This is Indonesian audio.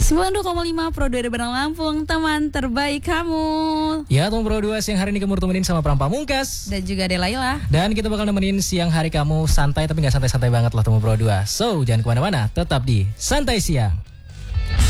92,5 Pro 2 Bandung Lampung, teman terbaik kamu. Ya, teman Pro 2 siang hari ini kamu temenin sama Pram Pamungkas Dan juga Delaila. Dan kita bakal nemenin siang hari kamu santai tapi gak santai-santai banget lah teman Pro 2. So, jangan kemana-mana, tetap di Santai Siang.